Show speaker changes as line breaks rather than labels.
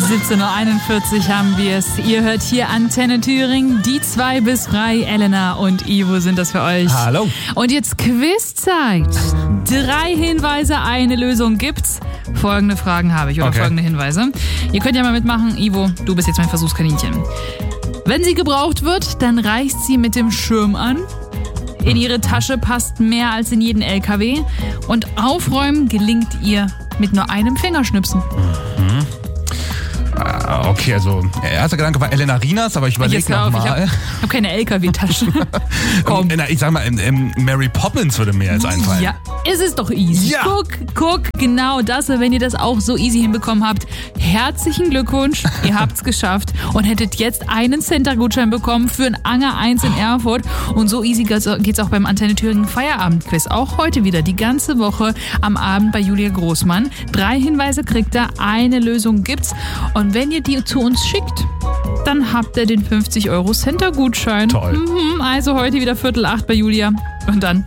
17:41 haben wir es. Ihr hört hier Antenne Thüringen. Die 2 bis 3, Elena und Ivo sind das für euch.
Hallo.
Und jetzt Quizzeit. 3 Hinweise, eine Lösung gibt's. Folgende Fragen habe ich oder folgende Hinweise. Ihr könnt ja mal mitmachen. Ivo, du bist jetzt mein Versuchskaninchen. Wenn sie gebraucht wird, dann reicht sie mit dem Schirm an. In ihre Tasche passt mehr als in jeden LKW. Und aufräumen gelingt ihr mit nur einem Fingerschnipsen.
Okay, also erster Gedanke war Elena Rinas, aber ich überlege nochmal.
Ich habe keine LKW-Tasche. Komm.
Ich sag mal, Mary Poppins würde mir jetzt einfallen.
Ja, es ist doch easy.
Ja.
Guck, genau das. Wenn ihr das auch so easy hinbekommen habt, herzlichen Glückwunsch. Ihr habt's geschafft und hättet jetzt einen Center-Gutschein bekommen für ein Anger 1 in Erfurt. Und so easy geht's auch beim Antenne Thüringen Feierabend-Quiz. Auch heute wieder, die ganze Woche am Abend bei Julia Großmann. 3 Hinweise kriegt ihr, eine Lösung gibt's. Und wenn ihr die zu uns schickt, dann habt ihr den 50 € Center-Gutschein.
Toll.
Also heute wieder 7:45 bei Julia. Und dann